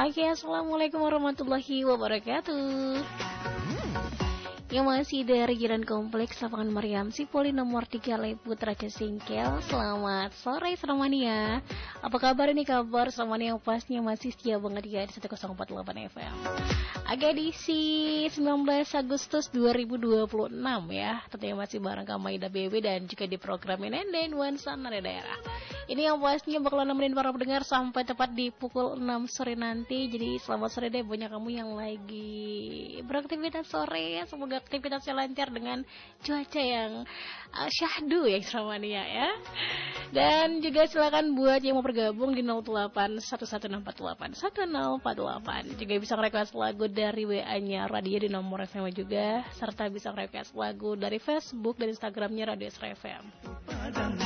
Oke, assalamualaikum warahmatullahi wabarakatuh. Yang masih dari Jalan Kompleks Lapangan Maryam Sipoli nomor 3 Leputra Singkel. Selamat sore Seramania. Apa kabar ini kabar Seramania yang pasnya masih setia banget ya di 1048 FM. Agak edisi 19 Agustus 2026 ya. Tentunya masih bareng Kamaida Bebe dan juga di program Nenden Nuansa Nada Daerah. Ini yang pastinya bakalan nemenin para pendengar sampai tepat di pukul 6 sore nanti. Jadi selamat sore deh banyak kamu yang lagi beraktivitas sore ya. Semoga aktivitasnya lancar dengan cuaca yang syahdu ya Seramania ya. Dan juga silakan buat yang mau bergabung di 08 11648 1048. Juga bisa request lagu dari WA-nya Radio di nomor FM juga, serta bisa request lagu dari Facebook dan Instagramnya Radio SRA FM.